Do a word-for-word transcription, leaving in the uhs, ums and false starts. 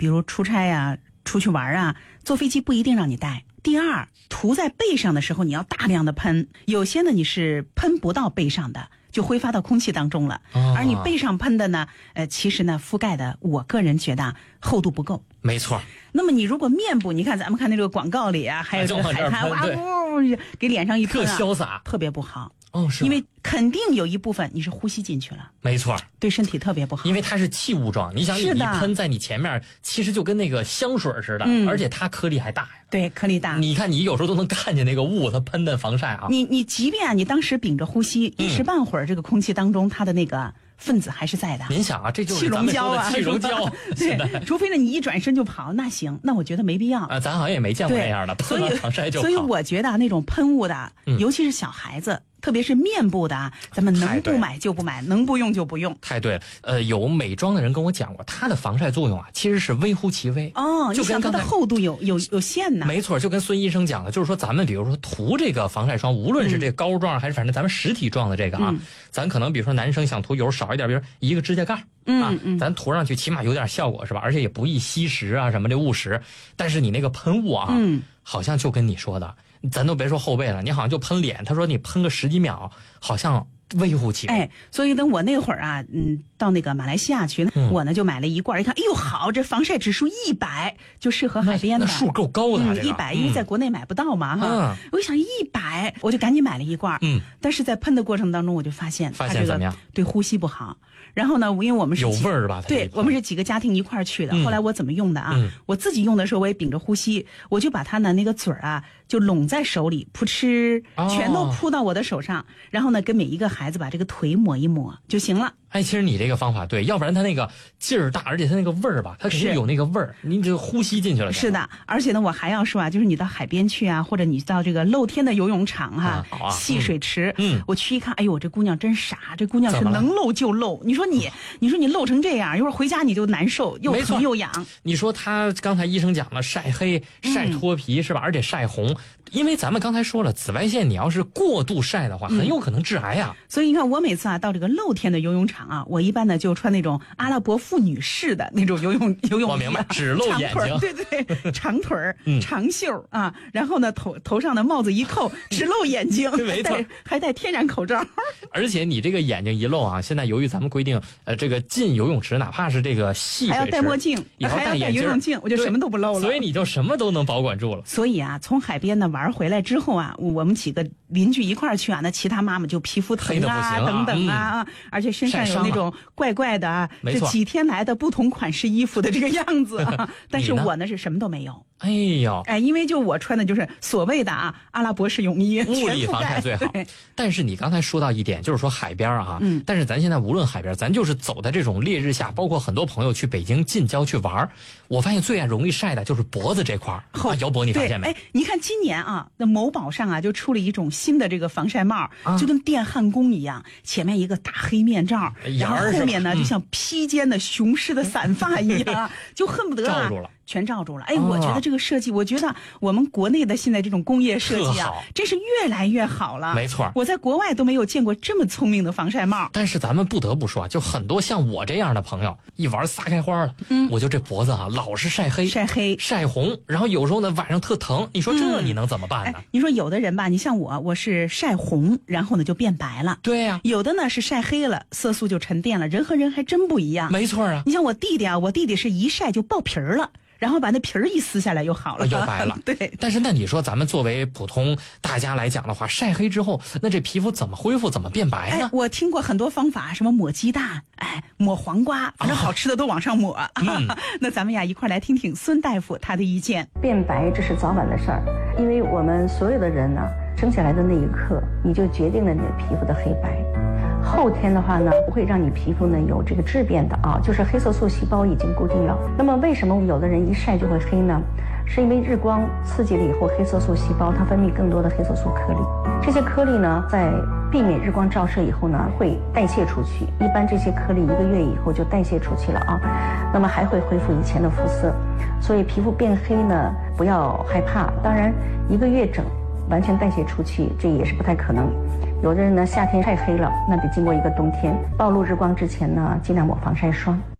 比如出差啊、出去玩啊，坐飞机不一定让你戴。第二，涂在背上的时候你要大量的喷，有些呢你是喷不到背上的，就挥发到空气当中了。哦、而你背上喷的呢，呃，其实呢覆盖的，我个人觉得厚度不够。 没错。 那么你如果面部，你看咱们看那个广告里啊，还有这个海滩，哇呜，给脸上一喷啊， 特潇洒， 特别不好。 哦，是。 因为肯定有一部分你是呼吸进去了。 没错， 对身体特别不好。 因为它是气雾状，你想你一喷在你前面，其实就跟那个香水似的，嗯、而且它颗粒还大呀。 对，颗粒大。 你看，你有时候都能看见那个雾，它喷的防晒啊。 你你即便你当时屏着呼吸，一时半会儿这个空气当中它的那个分子还是在的。 您想啊，这就是咱们说的气溶胶。 对，除非呢你一转身就跑，那行，那我觉得没必要。 啊，咱好像也没见过那样的，喷完防晒就跑。 所以我觉得那种喷雾的， 嗯、 尤其是小孩子。特别是面部的啊，咱们能不买就不买，能不用就不用。 太对了，呃，有美妆的人跟我讲过，它的防晒作用啊，其实是微乎其微。 哦， 就跟它的厚度有有有限呢。 没错，就跟孙医生讲的，就是说咱们比如说涂这个防晒霜，无论是这膏状还是反正咱们实体状的这个啊，嗯、咱可能比如说男生想涂油少一点，比如一个指甲盖啊， 嗯嗯， 咱涂上去起码有点效果是吧？而且也不易吸食啊什么的误食。但是你那个喷雾啊， 嗯， 好像就跟你说的。咱都别说后背了，你好像就喷脸。他说你喷个十几秒，好像微乎其微。 哎，所以等我那会儿啊，嗯，到那个马来西亚去，嗯、我呢就买了一罐，一看，哎呦好，这防晒指数一百，就适合海边的。 那数够高的、啊， 一、嗯、百、因为在国内买不到嘛，哈、 嗯。 我一想一百，我就赶紧买了一罐。 嗯。 但是在喷的过程当中，我就发现发现怎么样？ 对呼吸不好。然后呢，因为我们是有味儿吧？ 对，我们是几个家庭一块儿去的。 嗯、 后来我怎么用的啊？ 嗯、 我自己用的时候，我也屏着呼吸，我就把它呢那个嘴儿啊，就拢在手里，扑哧，全都扑到我的手上。哦、然后呢，跟每一个孩子把这个腿抹一抹就行了。 哎，其实你这个方法对，要不然它那个劲儿大，而且它那个味儿吧，它肯定有那个味儿，你就呼吸进去了。 是的，而且呢，我还要说啊，就是你到海边去啊，或者你到这个露天的游泳场哈、啊， 啊啊戏水池， 嗯， 我去一看，哎呦，这姑娘真傻，这姑娘是能露就露。你说你，你说你露成这样，一会儿回家你就难受，又疼又痒。 你说他刚才医生讲了，晒黑、晒脱皮、嗯、是吧？而且晒红，因为咱们刚才说了，紫外线你要是过度晒的话，很有可能致癌呀、啊嗯。所以你看，我每次啊到这个露天的游泳场啊，我一般呢就穿那种阿拉伯妇女式的那种游泳游泳衣、啊， 我明白，只露眼睛， 对对，长腿儿、 嗯、 长袖啊，然后呢头头上的帽子一扣，只露眼睛， 没错， 还戴天然口罩。 而且你这个眼睛一露啊，现在由于咱们规定，呃，这个进游泳池，哪怕是这个戏水池， 还要戴墨镜， 也要戴游泳镜，我就什么都不露了。 所以你就什么都能保管住了。 所以啊，从海边呢玩回来之后啊，我们几个邻居一块儿去啊，那其他妈妈就皮肤疼啊， 啊等等啊、嗯，而且身上有那种怪怪的啊，这几天来的不同款式衣服的这个样子啊。但是我呢是什么都没有。 哎呦， 哎，因为就我穿的就是所谓的啊阿拉伯式泳衣， 物理防晒最好。但是你刚才说到一点，就是说海边啊， 嗯， 但是咱现在无论海边，咱就是走在这种烈日下，包括很多朋友去北京近郊去玩，我发现最容易晒的就是脖子这块儿。啊，姚博，你发现没？ 哎，你看今年啊，那某宝上啊就出了一种新的这个防晒帽， 啊、 就跟电焊工一样，前面一个大黑面罩，然后后面呢、嗯、就像披肩的雄狮的散发一样，就恨不得啊。 罩住了。 全罩住了，哎，我觉得这个设计，我觉得我们国内的现在这种工业设计啊，真是越来越好了。 没错， 我在国外都没有见过这么聪明的防晒帽。 但是咱们不得不说，就很多像我这样的朋友，一玩撒开花了，嗯，我就这脖子啊，老是晒黑、 晒黑、 晒红，然后有时候呢晚上特疼。你说这你能怎么办呢？ 嗯哎、你说有的人吧，你像我，我是晒红，然后呢就变白了。 对呀、啊， 有的呢是晒黑了，色素就沉淀了。人和人还真不一样。 没错啊， 你像我弟弟啊，我弟弟是一晒就爆皮儿了。然后把那皮儿一撕下来又好了， 又白了。 对， 但是那你说咱们作为普通大家来讲的话，晒黑之后，那这皮肤怎么恢复，怎么变白呢？ 哎，我听过很多方法，什么抹鸡蛋，哎，抹黄瓜，反正好吃的都往上抹。啊嗯、 那咱们呀一块来听听孙大夫他的意见。 变白这是早晚的事儿，因为我们所有的人呢，生下来的那一刻，你就决定了你的皮肤的黑白。后天的话呢，不会让你皮肤呢有这个质变的啊，就是黑色素细胞已经固定了。那么为什么有的人一晒就会黑呢？是因为日光刺激了以后，黑色素细胞它分泌更多的黑色素颗粒，这些颗粒呢在避免日光照射以后呢会代谢出去，一般这些颗粒一个月以后就代谢出去了啊，那么还会恢复以前的肤色。所以皮肤变黑呢不要害怕，当然一个月整完全代谢出去这也是不太可能。有的人呢夏天晒黑了，那得经过一个冬天，暴露日光之前呢尽量抹防晒霜。